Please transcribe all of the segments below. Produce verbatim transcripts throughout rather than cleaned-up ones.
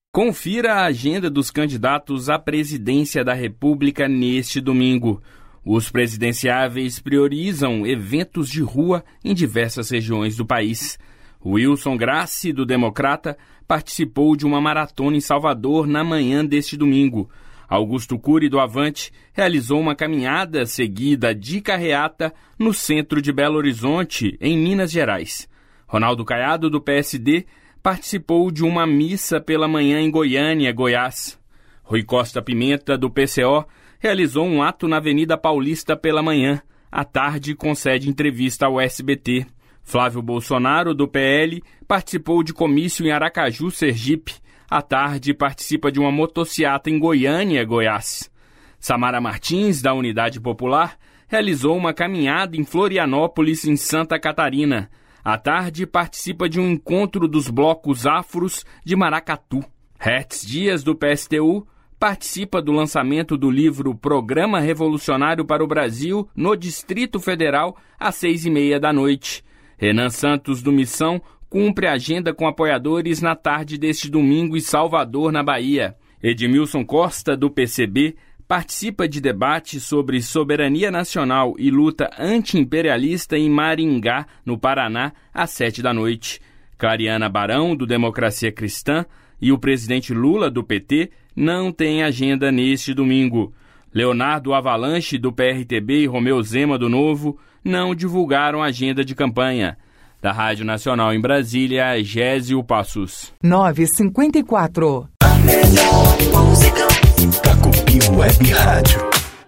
Confira a agenda dos candidatos à presidência da República neste domingo. Os presidenciáveis priorizam eventos de rua em diversas regiões do país. Wilson Grassi, do Democrata, participou de uma maratona em Salvador na manhã deste domingo. Augusto Cury, do Avante, realizou uma caminhada seguida de carreata no centro de Belo Horizonte, em Minas Gerais. Ronaldo Caiado, do P S D, participou de uma missa pela manhã em Goiânia, Goiás. Rui Costa Pimenta, do P C O, realizou um ato na Avenida Paulista pela manhã. À tarde, concede entrevista ao S B T. Flávio Bolsonaro, do P L, participou de comício em Aracaju, Sergipe. À tarde, participa de uma motociata em Goiânia, Goiás. Samara Martins, da Unidade Popular, realizou uma caminhada em Florianópolis, em Santa Catarina. À tarde, participa de um encontro dos blocos afros de Maracatu. Hertz Dias, do P S T U, participa do lançamento do livro Programa Revolucionário para o Brasil no Distrito Federal, às seis e meia da noite. Renan Santos, do Missão, cumpre a agenda com apoiadores na tarde deste domingo em Salvador, na Bahia. Edmilson Costa, do P C B, participa de debate sobre soberania nacional e luta anti-imperialista em Maringá, no Paraná, às sete da noite. Clariana Barão, do Democracia Cristã, e o presidente Lula, do P T, não têm agenda neste domingo. Leonardo Avalanche, do P R T B, e Romeu Zema, do Novo, não divulgaram agenda de campanha. Da Rádio Nacional em Brasília, Gésio Passos. nove e cinquenta e quatro. A melhor música. Cacopi Web Rádio.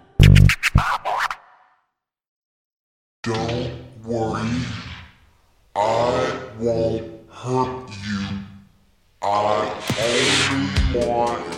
Don't worry, I won't hurt you. I only want